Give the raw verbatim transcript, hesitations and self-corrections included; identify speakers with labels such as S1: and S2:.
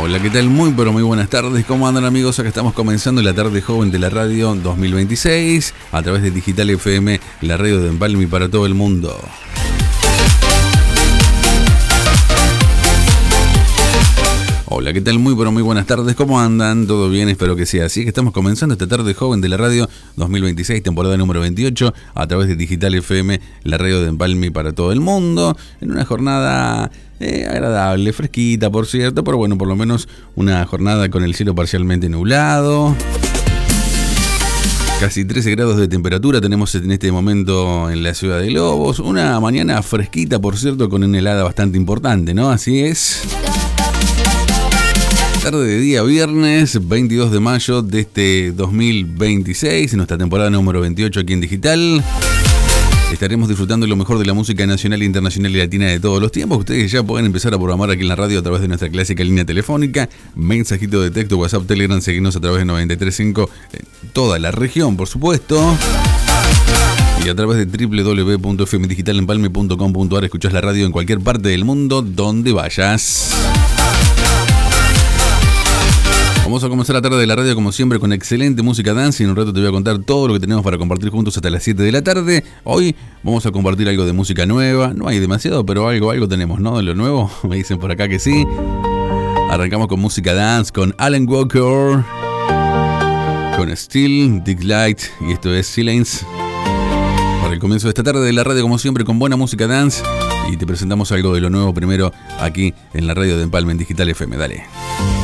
S1: Hola, ¿qué tal? Muy pero muy buenas tardes. ¿Cómo andan, amigos? Acá estamos comenzando la tarde joven de la radio dos mil veintiséis a través de Digital F M, la radio de Empalme para todo el mundo. Hola, ¿qué tal? Muy pero muy buenas tardes. ¿Cómo andan? ¿Todo bien? Espero que sea así. Que estamos comenzando esta tarde joven de la radio dos mil veintiséis, temporada número veintiocho, a través de Digital F M, la radio de Empalme para todo el mundo, en una jornada Eh, agradable, fresquita por cierto, pero bueno, por lo menos una jornada con el cielo parcialmente nublado. Casi trece grados de temperatura tenemos en este momento en la ciudad de Lobos. Una mañana fresquita, por cierto, con una helada bastante importante, ¿no? Así es. Tarde de día viernes, veintidós de mayo de este dos mil veintiséis, en nuestra temporada número veintiocho aquí en Digital. Estaremos disfrutando lo mejor de la música nacional, internacional y latina de todos los tiempos. Ustedes ya pueden empezar a programar aquí en la radio a través de nuestra clásica línea telefónica, mensajito de texto, WhatsApp, Telegram, seguirnos a través de noventa y tres punto cinco, en toda la región, por supuesto. Y a través de doble u doble u doble u punto f m digital empalme punto com punto a r escuchás la radio en cualquier parte del mundo, donde vayas. Vamos a comenzar la tarde de la radio como siempre con excelente música dance y en un rato te voy a contar todo lo que tenemos para compartir juntos hasta las siete de la tarde. Hoy vamos a compartir algo de música nueva, no hay demasiado, pero algo, algo tenemos, ¿no? De lo nuevo, me dicen por acá que sí. Arrancamos con música dance con Alan Walker, con Steel, Dick Light y esto es Silence. Para el comienzo de esta tarde de la radio como siempre con buena música dance y te presentamos algo de lo nuevo primero aquí en la radio de Empalme en Digital F M, dale.